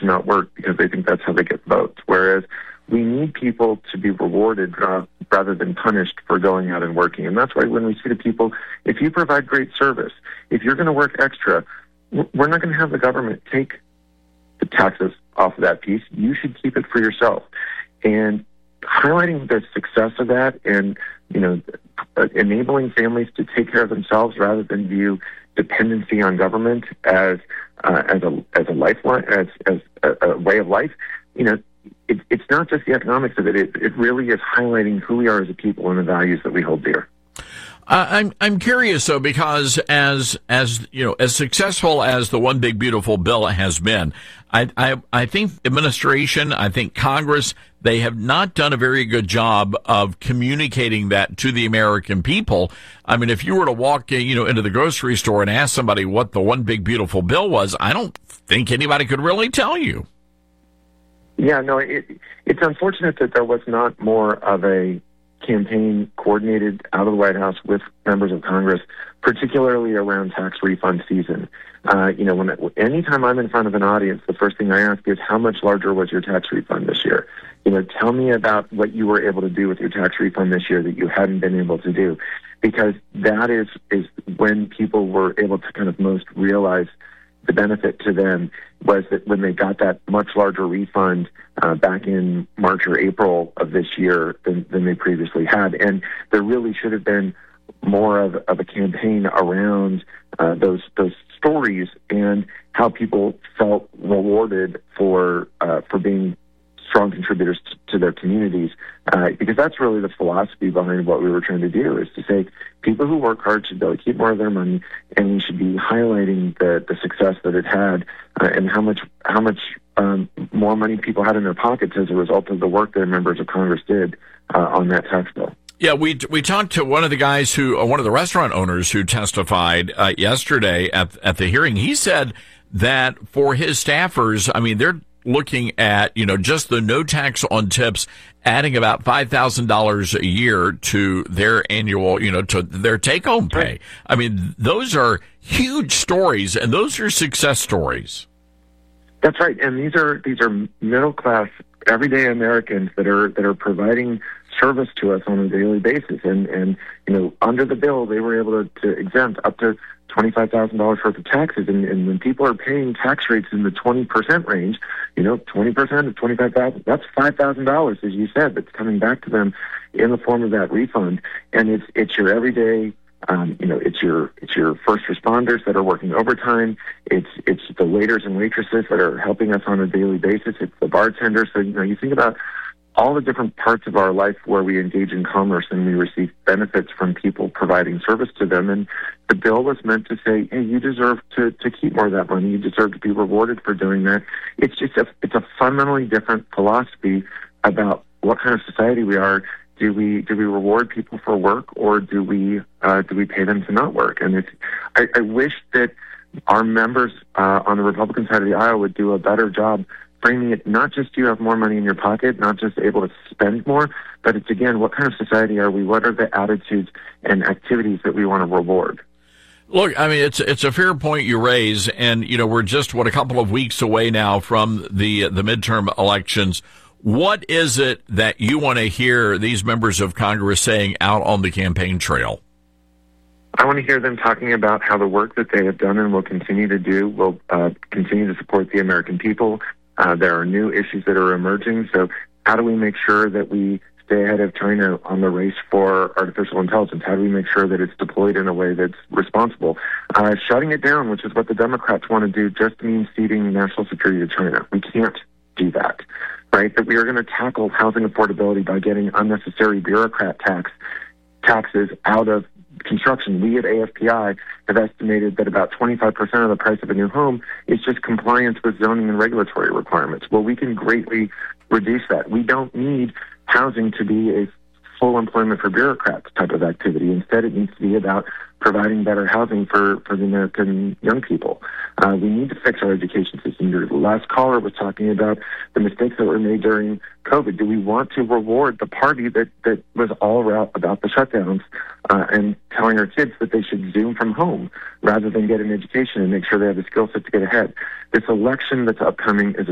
to not work because they think that's how they get votes. Whereas we need people to be rewarded rather than punished for going out and working. And that's why when we say to people, if you provide great service, if you're going to work extra, we're not going to have the government take the taxes off of that piece. You should keep it for yourself. And highlighting the success of that and, enabling families to take care of themselves rather than view dependency on government as a lifeline, as a way of life, it's not just the economics of it. It really is highlighting who we are as a people and the values that we hold dear. I'm curious though, because as successful as the One Big Beautiful Bill has been, I think administration, I think Congress, they have not done a very good job of communicating that to the American people. I mean, if you were to walk, into the grocery store and ask somebody what the One Big Beautiful Bill was, I don't think anybody could really tell you. Yeah, no, it's unfortunate that there was not more of a campaign coordinated out of the White House with members of Congress, particularly around tax refund season. Anytime I'm in front of an audience, the first thing I ask is, how much larger was your tax refund this year? Tell me about what you were able to do with your tax refund this year that you hadn't been able to do. Because that is when people were able to kind of most realize the benefit to them was that when they got that much larger refund back in March or April of this year than they previously had. And there really should have been more of a campaign around those stories and how people felt rewarded for being strong contributors to their communities, because that's really the philosophy behind what we were trying to do, is to say people who work hard should be able to keep more of their money, and we should be highlighting the success that it had and how much more money people had in their pockets as a result of the work that members of Congress did on that tax bill. Yeah, we talked to one of the guys one of the restaurant owners who testified yesterday at the hearing. He said that for his staffers, I mean, they're looking at, just the no tax on tips, adding about $5,000 a year to their annual, to their take home pay. Right. I mean, those are huge stories, and those are success stories. That's right. And these are middle class, everyday Americans that are providing service to us on a daily basis. And under the bill, they were able to exempt up to $25,000 worth of taxes. And when people are paying tax rates in the 20% range, 20% of $25,000, that's $5,000, as you said, that's coming back to them in the form of that refund. And it's your everyday, it's your first responders that are working overtime. It's the waiters and waitresses that are helping us on a daily basis. It's the bartenders. So, you think about all the different parts of our life where we engage in commerce and we receive benefits from people providing service to them. And the bill was meant to say, hey, you deserve to keep more of that money. You deserve to be rewarded for doing that. It's a fundamentally different philosophy about what kind of society we are. Do we reward people for work, or do we pay them to not work? And I wish that our members on the Republican side of the aisle would do a better job framing it, not just do you have more money in your pocket, not just able to spend more, but it's, again, what kind of society are we? What are the attitudes and activities that we want to reward? Look, I mean, it's a fair point you raise, and, we're just, a couple of weeks away now from the midterm elections. What is it that you want to hear these members of Congress saying out on the campaign trail? I want to hear them talking about how the work that they have done and will continue to do will continue to support the American people. There are new issues that are emerging. So how do we make sure that we stay ahead of China on the race for artificial intelligence? How do we make sure that it's deployed in a way that's responsible? Shutting it down, which is what the Democrats want to do, just means ceding national security to China. We can't do that, right? That we are going to tackle housing affordability by getting unnecessary bureaucrat taxes out of construction. We at AFPI have estimated that about 25% of the price of a new home is just compliance with zoning and regulatory requirements. Well, we can greatly reduce that. We don't need housing to be a full employment for bureaucrats type of activity. Instead, it needs to be about providing better housing for the American young people. We need to fix our education system. Your last caller was talking about the mistakes that were made during COVID. Do we want to reward the party that was all about the shutdowns and telling our kids that they should Zoom from home rather than get an education and make sure they have the skill set to get ahead? This election that's upcoming is a